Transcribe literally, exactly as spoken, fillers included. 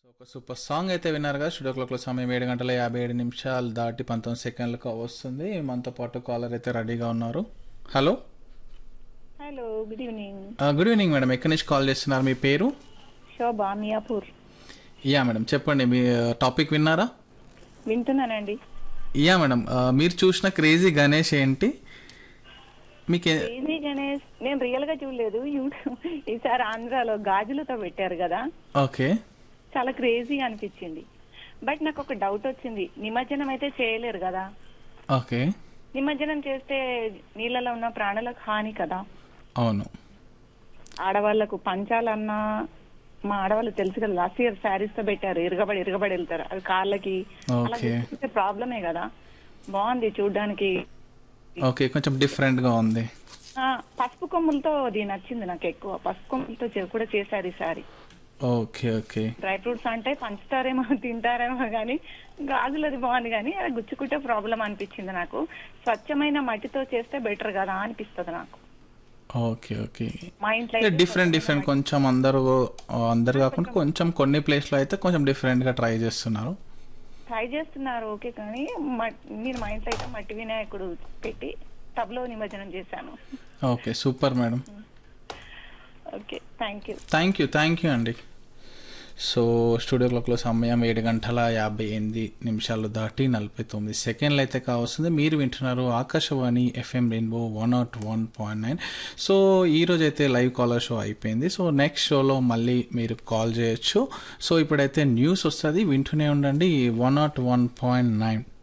ఒక super song అయితే విన్నారు కదా. స్టూడియో క్లాక్లో సమయం ఏడు గంటల యాభై ఏడు నిమిషాలు దాటి పంతొమ్మిది సెకండ్లకు వస్తుంది. మనతో పాటు కాలర్ అయితే రెడీగా ఉన్నారు. Hello, hello, good evening. Good evening madam. ఎక్కడి నుంచి కాల్ చేస్తున్నారు? మీ పేరు? శోభా, మియాపూర్. యా మేడం, చెప్పండి. మీ టాపిక్ విన్నారా? వింటున్నానండి. యా మేడం, మీరు చూసిన క్రేజీ గణేష్ ఏంటి? మీకు క్రేజీ గణేష్ నేను రియల్ గా చూడలేదు. యూట్యూబ్ ఈసారి ఆంధ్రాలో గాజులతో పెట్టారు కదా, ఓకే చాలా క్రేజీ అనిపించింది. బట్ నాకు ఒక డౌట్ వచ్చింది. నిమజ్జనం అయితే చేయలేరు కదా. ఓకే నిమజ్జనం చేస్తే నీళ్ళలో ఉన్న ప్రాణులకు హాని కదా. అవును. ఆడవాళ్లకు పంచాలన్నా, మా ఆడవాళ్ళు తెలుసు కదా, లాస్ట్ ఇయర్ శారీస్ తో పెట్టారు. ఇరగబడి ఇరగబడి వెళ్తారు. అది కార్లకి అలా ఓకే ప్రాబ్లమే కదా. బాగుంది చూడ్డానికి. ఓకే కొంచెం డిఫరెంట్ గా ఉంది. ఆ, పసుపు కొమ్ములతో అది నచ్చింది నాకు ఎక్కువ. పసుపు కొమ్ములతో చే- కూడా చేశారు ఈసారి. ఓకే ఓకే డ్రై ఫ్రూట్స్ అంటే పంచుతారేమో తింటారేమో కానీ గాజులది బాగుంది, కానీ అది గుచ్చుకుంటే ప్రాబ్లం అనిపించింది నాకు. స్వచ్ఛమైన మట్టితో చేస్తే బెటర్ కదా అనిపిస్తుంది నాకు. ఓకే ఓకే మా ఇంట్లో అయితే డిఫరెంట్ డిఫరెంట్ కొంచెం అందరూ అందరు కాకుండా కొంచెం కొన్ని ప్లేస్లో అయితే కొంచెం డిఫరెంట్గా ట్రై చేస్తున్నారు. ట్రై చేస్తున్నారు ఓకే, కానీ మట్- నేను మా ఇంట్లో అయితే మట్టి వినాయకుడు పెట్టి టబ్లో నిమజ్జనం చేశాను. Okay super madam. Okay, thank you. Thank you thank you అండి. సో స్టూడియో క్లాక్లో సమయం ఏడు గంటల యాభై ఎనిమిది నిమిషాలు దాటి నలభై తొమ్మిది సెకండ్లు అయితే కావస్తుంది. మీరు వింటున్నారు Akashvani FM rainbow one not one point nine. So ఈరోజు అయితే లైవ్ కాలర్ షో అయిపోయింది. సో నెక్స్ట్ షోలో మళ్ళీ మీరు కాల్ చేయొచ్చు. సో ఇప్పుడైతే న్యూస్ వస్తుంది, వింటూనే ఉండండి one not one point nine.